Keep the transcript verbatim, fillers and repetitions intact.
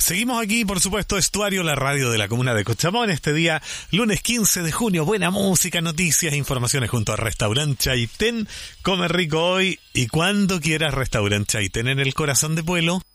Seguimos aquí, por supuesto, Estuario, la radio de la comuna de Cochamón, este día, lunes quince de junio. Buena música, noticias, informaciones junto a Restaurant Chaitén. Come rico hoy y cuando quieras, Restaurant Chaitén en el corazón de Pueblo.